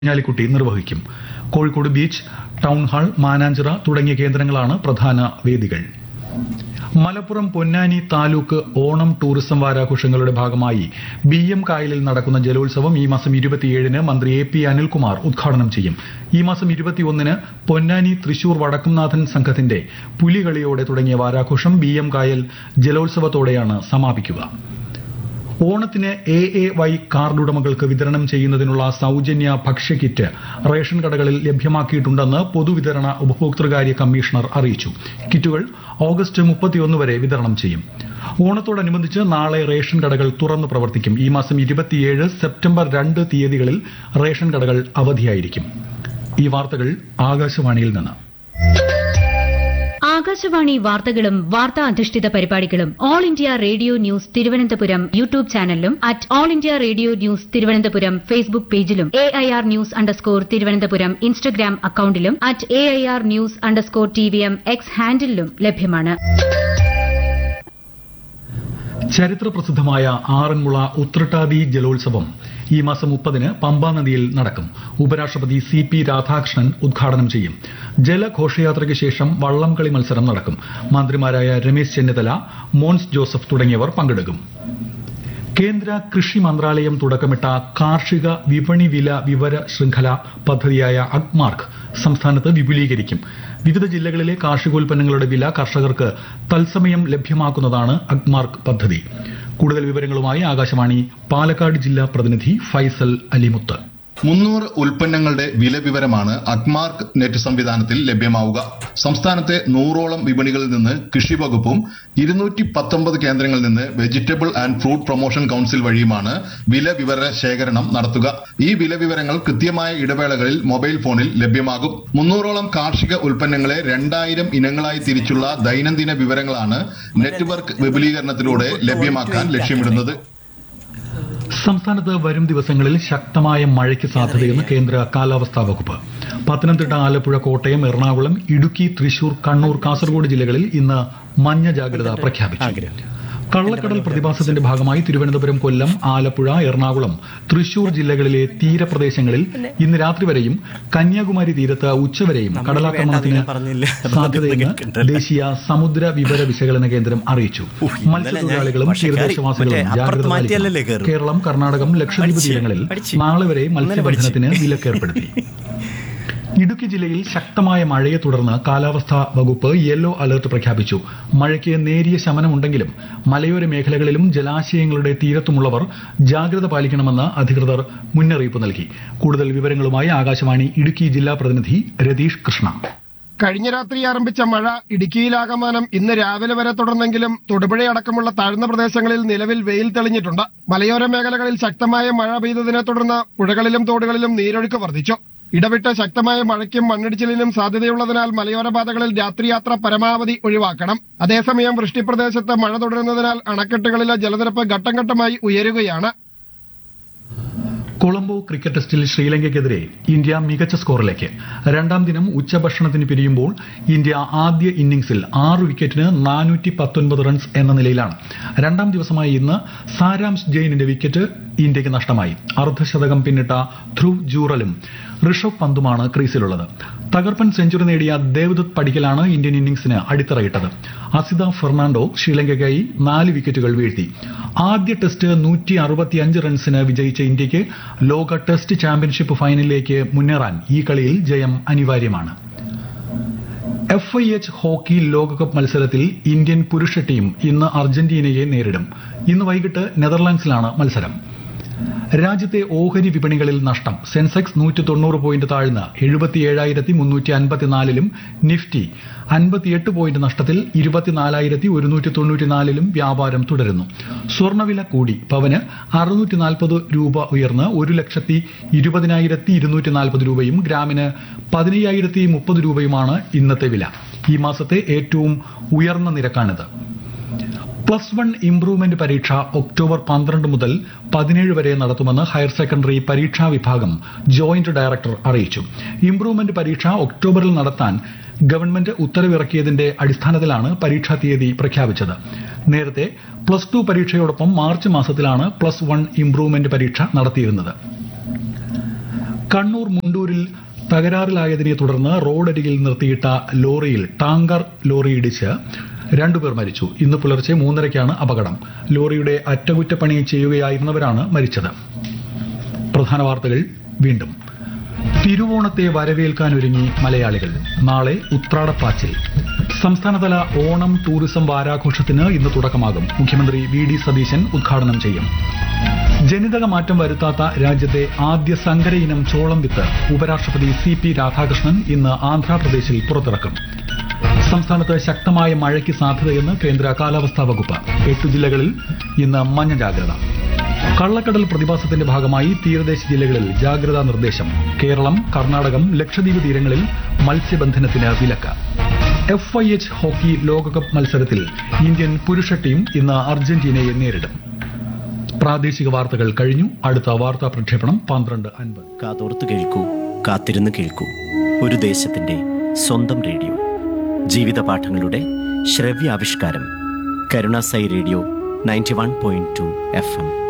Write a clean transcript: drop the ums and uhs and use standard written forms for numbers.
കുഞ്ഞാലിക്കുട്ടി നിർവഹിക്കും. Kozhikode beach, town hall, Mananchira തുടങ്ങിയ കേന്ദ്രങ്ങളാണ് പ്രധാന വേദികൾ. മലപ്പുറം പൊന്നാനി താലൂക്ക് ഓണം ടൂറിസം വാരാഘോഷങ്ങളുടെ ഭാഗമായി BM കായലിൽ നടക്കുന്ന ജലോത്സവം ഈ മാസം 27-ന് മന്ത്രി AP അനിൽകുമാർ ഉദ്ഘാടനം ചെയ്യും. ഈ മാസം 21-ന് പൊന്നാനി തൃശൂർ വടക്കുംനാഥൻ സംഘത്തിന്റെ പുലികളിയോടെ തുടങ്ങിയ വാരാഘോഷം BM കായൽ ജലോത്സവത്തോടെയാണ് സമാപിക്കുക. ഓണത്തിന് AAY കാർഡുടമകൾക്ക് വിതരണം ചെയ്യുന്നതിനുള്ള സൌജന്യ ഭക്ഷ്യക്കിറ്റ് റേഷൻ കടകളിൽ ലഭ്യമാക്കിയിട്ടുണ്ടെന്ന് പൊതുവിതരണ ഉപഭോക്തൃകാര്യ കമ്മീഷണർ അറിയിച്ചു. കിറ്റുകൾ ഓഗസ്റ്റ് 31 വരെ വിതരണം ചെയ്യും. ഓണത്തോടനുബന്ധിച്ച് നാളെ റേഷൻ കടകൾ തുറന്നു പ്രവർത്തിക്കും. ഈ മാസം 27, സെപ്റ്റംബർ 2 തീയതികളിൽ റേഷൻ കടകൾ അവധിയായിരിക്കും. ഈ വാർത്തകൾ ആകാശവാണിയിൽ നിന്ന്. ആകാശവാണി വാർത്തകളും വാർത്താ അധിഷ്ഠിത പരിപാടികളും all India radio news Thiruvananthapuram YouTube ചാനലിലും all India radio news Thiruvananthapuram Facebook പേജിലും AIR ന്യൂസ് _ ഇൻസ്റ്റഗ്രാം അക്കൌണ്ടിലും AIR ന്യൂസ് _ TVM X ഹാൻഡിലും ലഭ്യമാണ്. ചരിത്രപ്രസിദ്ധമായ ആറന്മുള ഉത്രട്ടാതി ജലോത്സവം ഈ മാസം 30-ന് പമ്പാ നദിയിൽ നടക്കും. ഉപരാഷ്ട്രപതി CP രാധാകൃഷ്ണൻ ഉദ്ഘാടനം ചെയ്യും. ജലഘോഷയാത്രയ്ക്ക് ശേഷം വള്ളംകളി മത്സരം നടക്കും. മന്ത്രിമാരായ രമേശ് ചെന്നിത്തല, മോൻസ് ജോസഫ് തുടങ്ങിയവർ പങ്കെടുക്കും. കേന്ദ്ര കൃഷി മന്ത്രാലയം തുടക്കമിട്ട കാർഷിക വിപണി വില വിവര ശൃംഖല പദ്ധതിയായ അഗ്മാർക്ക് സംസ്ഥാനത്ത് വിപുലീകരിക്കും. വിവിധ ജില്ലകളിലെ കാർഷികോൽപ്പന്നങ്ങളുടെ വില കർഷകർക്ക് തത്സമയം ലഭ്യമാക്കുന്നതാണ് അഗ്മാർക്ക് പദ്ധതി. കൂടുതൽ വിവരങ്ങളുമായി ആകാശവാണി പാലക്കാട് ജില്ലാ പ്രതിനിധി ഫൈസൽ അലിമുത്ത്. 300 ഉൽപ്പന്നങ്ങളുടെ വില വിവരമാണ് അഗ്മാർക്ക് നെറ്റ് സംവിധാനത്തിൽ ലഭ്യമാവുക. സംസ്ഥാനത്തെ 100ഓളം വിപണികളിൽ നിന്ന് കൃഷി വകുപ്പും 219 കേന്ദ്രങ്ങളിൽ നിന്ന് vegetable and fruit promotion council വഴിയുമാണ് വില വിവര ശേഖരണം നടത്തുക. ഈ വില വിവരങ്ങൾ കൃത്യമായ ഇടവേളകളിൽ മൊബൈൽ ഫോണിൽ ലഭ്യമാകും. 300ഓളം കാർഷിക ഉൽപ്പന്നങ്ങളെ 2000 ഇനങ്ങളായി തിരിച്ചുള്ള ദൈനംദിന വിവരങ്ങളാണ് നെറ്റ്വർക്ക് വിപുലീകരണത്തിലൂടെ ലഭ്യമാക്കാൻ ലക്ഷ്യമിടുന്നത്. സംസ്ഥാനത്ത് വരും ദിവസങ്ങളിൽ ശക്തമായ മഴയ്ക്ക് സാധ്യതയെന്ന് കേന്ദ്ര കാലാവസ്ഥാ വകുപ്പ്. പത്തനംതിട്ട, ആലപ്പുഴ, കോട്ടയം, എറണാകുളം, ഇടുക്കി, തൃശൂർ, കണ്ണൂർ, കാസർഗോഡ് ജില്ലകളിൽ ഇന്ന് മഞ്ഞ ജാഗ്രത പ്രഖ്യാപിച്ചു. കള്ളക്കടൽ പ്രതിഭാസത്തിന്റെ ഭാഗമായി തിരുവനന്തപുരം, കൊല്ലം, ആലപ്പുഴ, എറണാകുളം, തൃശൂർ ജില്ലകളിലെ തീരപ്രദേശങ്ങളിൽ ഇന്ന് രാത്രി വരെയും കന്യാകുമാരി തീരത്ത് ഉച്ചവരെയും കടലാക്രമണത്തിന് സാധ്യതയെന്ന് ദേശീയ സമുദ്ര വിവര വിശകലന കേന്ദ്രം അറിയിച്ചു. മത്സ്യത്തൊഴിലാളികളും തീരദേശവാസികളും ജാഗ്രത പാലിക്കണം. കേരളം, കർണാടകം, ലക്ഷദ്വീപ് തീരങ്ങളിൽ നാളെ വരെ മത്സ്യബന്ധനത്തിന് വിലക്കേർപ്പെടുത്തി. ഇടുക്കി ജില്ലയിൽ ശക്തമായ മഴയെ തുടർന്ന് കാലാവസ്ഥാ വകുപ്പ് യെല്ലോ അലർട്ട് പ്രഖ്യാപിച്ചു. മഴയ്ക്ക് നേരിയ ശമനമുണ്ടെങ്കിലും മലയോര മേഖലകളിലും ജലാശയങ്ങളുടെ തീരത്തുമുള്ളവർ ജാഗ്രത പാലിക്കണമെന്ന് അധികൃതർ മുന്നറിയിപ്പ് നൽകി. കൂടുതൽ വിവരങ്ങളുമായി ആകാശവാണി ഇടുക്കി ജില്ലാ പ്രതിനിധി രതീഷ് കൃഷ്ണ. കഴിഞ്ഞ രാത്രി ആരംഭിച്ച മഴ ഇടുക്കിയിലാകമാനം ഇന്ന് രാവിലെ വരെ തുടർന്നെങ്കിലും തൊടുപുഴയടക്കമുള്ള താഴ്ന്ന പ്രദേശങ്ങളിൽ നിലവിൽ വെയിൽ തെളിഞ്ഞിട്ടുണ്ട്. മലയോര മേഖലകളിൽ ശക്തമായ മഴ പെയ്തതിനെ തുടർന്ന് പുഴകളിലും തോടുകളിലും നീരൊഴുക്ക് വർദ്ധിച്ചു. ഇടവിട്ട് ശക്തമായ മഴയ്ക്കും മണ്ണിടിച്ചിലിനും സാധ്യതയുള്ളതിനാൽ മലയോര പാതകളിൽ രാത്രിയാത്ര പരമാവധി ഒഴിവാക്കണം. അതേസമയം വൃഷ്ടിപ്രദേശത്ത് മഴ തുടരുന്നതിനാൽ അണക്കെട്ടുകളിലെ ജലനിരപ്പ് ഘട്ടം ഘട്ടമായി ഉയരുകയാണ്. കൊളംബോ ക്രിക്കറ്റ് ടെസ്റ്റിൽ ശ്രീലങ്കയ്ക്കെതിരെ ഇന്ത്യ മികച്ച സ്കോറിലേക്ക്. രണ്ടാം ദിനം ഉച്ചഭക്ഷണത്തിന് പിരിയുമ്പോൾ ഇന്ത്യ ആദ്യ ഇന്നിംഗ്സിൽ 6 വിക്കറ്റിന് 419 റൺസ് എന്ന നിലയിലാണ്. രണ്ടാം ദിവസമായ ഇന്ന് സാരാംശ് ജെയിനിന്റെ വിക്കറ്റ് ഇന്ത്യക്ക് നഷ്ടമായി. അർദ്ധശതകം പിന്നിട്ട ധ്രുവ് ജൂറലും ഋഷഭ് പന്തുമാണ് ക്രീസിലുള്ളത്. തകർപ്പൻ സെഞ്ചുറി നേടിയ ദേവ്ദത്ത് പടിക്കലാണ് ഇന്ത്യൻ ഇന്നിംഗ്സിന് അടിത്തറയിട്ടത്. അസിത ഫെർണാണ്ടോ ശ്രീലങ്കയ്ക്കായി 4 വിക്കറ്റുകൾ വീഴ്ത്തി. ആദ്യ ടെസ്റ്റ് 165 റൺസിന് വിജയിച്ച ഇന്ത്യയ്ക്ക് ലോക ടെസ്റ്റ് ചാമ്പ്യൻഷിപ്പ് ഫൈനലിലേക്ക് മുന്നേറാൻ ഈ കളിയിൽ ജയം അനിവാര്യമാണ്. FIH ഹോക്കി ലോകകപ്പ് മത്സരത്തിൽ ഇന്ത്യൻ പുരുഷ ടീം ഇന്ന് അർജന്റീനയെ നേരിടും. ഇന്ന് വൈകിട്ട് നെതർലാൻഡ്സിലാണ് മത്സരം. രാജ്യത്തെ ഓഹരി വിപണികളിൽ നഷ്ടം. സെൻസെക്സ് 190 പോയിന്റ് താഴ്ന്ന് 77,354-ലും നിഫ്റ്റി 58 പോയിന്റ് നഷ്ടത്തിൽ 24,194-ലും വ്യാപാരം തുടരുന്നു. സ്വർണ്ണവില കൂടി. പവന് 640 രൂപ ഉയർന്ന് 1,20,240 രൂപയും ഗ്രാമിന് 15,030 രൂപയുമാണ് ഇന്നത്തെ വില. ഈ മാസത്തെ ഏറ്റവും ഉയർന്ന നിരക്കാണിത്. +1 ഇംപ്രൂവ്മെന്റ് പരീക്ഷ ഒക്ടോബർ 12 മുതൽ 17 വരെ നടത്തുമെന്ന് ഹയർ സെക്കൻഡറി പരീക്ഷാ വിഭാഗം ജോയിന്റ് ഡയറക്ടർ അറിയിച്ചു. ഇംപ്രൂവ്മെന്റ് പരീക്ഷ ഒക്ടോബറിൽ നടത്താൻ ഗവൺമെന്റ് ഉത്തരവിറക്കിയതിന്റെ അടിസ്ഥാനത്തിലാണ് പരീക്ഷാ തീയതി പ്രഖ്യാപിച്ചത്. നേരത്തെ +2 പരീക്ഷയോടൊപ്പം മാർച്ച് മാസത്തിലാണ് +1 ഇംപ്രൂവ്മെന്റ് പരീക്ഷ നടത്തിയിരുന്നത്. കണ്ണൂർ മുണ്ടൂരിൽ തകരാറിലായതിനെ തുടർന്ന് റോഡരികിൽ നിർത്തിയിട്ട ലോറിയിൽ ടാങ്കർ ലോറി ഇടിച്ച് രണ്ടുപേർ മരിച്ചു. ഇന്ന് പുലർച്ചെ 3:30-ക്കാണ് അപകടം. ലോറിയുടെ അറ്റകുറ്റപ്പണി ചെയ്യുകയായിരുന്നവരാണ് മരിച്ചത്. പ്രധാന വാർത്തകൾ വീണ്ടും. തിരുവോണത്തെ വരവേൽക്കാനൊരുങ്ങി മലയാളികൾ. നാളെ ഉത്രാടപ്പാച്ചിൽ. സംസ്ഥാനതല ഓണം ടൂറിസം വാരാഘോഷത്തിന് ഇന്ന് തുടക്കമാകും. മുഖ്യമന്ത്രി വി.ഡി. സതീശൻ ഉദ്ഘാടനം ചെയ്യും. ജനിതക മാറ്റം വരുത്താത്ത രാജ്യത്തെ ആദ്യ സങ്കര ഇനം ചോളം വിത്ത് ഉപരാഷ്ട്രപതി സി.പി. രാധാകൃഷ്ണൻ ഇന്ന് ആന്ധ്രാപ്രദേശിൽ പുറത്തിറക്കും. സംസ്ഥാനത്ത് ശക്തമായ മഴയ്ക്ക് സാധ്യതയെന്ന് കേന്ദ്ര കാലാവസ്ഥാ വകുപ്പ്. 8 ജില്ലകളിൽ ഇന്ന് മഞ്ഞ ജാഗ്രത. കള്ളക്കടൽ പ്രതിഭാസത്തിന്റെ ഭാഗമായി തീരദേശ ജില്ലകളിൽ ജാഗ്രതാ നിർദ്ദേശം. കേരളം, കർണാടകം, ലക്ഷദ്വീപ് തീരങ്ങളിൽ മത്സ്യബന്ധനത്തിന് വിലക്ക്. FIH ഹോക്കി ലോകകപ്പ് മത്സരത്തിൽ ഇന്ത്യൻ പുരുഷ ടീം ഇന്ന് അർജന്റീനയെ നേരിടും. പ്രാദേശിക വാർത്തകൾ കഴിഞ്ഞു. അടുത്ത വാർത്താ പ്രക്ഷേപണം 12:50. കാതോർത്ത് കേൾക്കൂ, കാത്തിരുന്ന് കേൾക്കൂ. ഒരു ദേശത്തിന്റെ സ്വന്തം റേഡിയോ. ജീവിത പാഠങ്ങളുടെ ശ്രവ്യാവിഷ്കാരം. Karunasai radio 91.2 FM.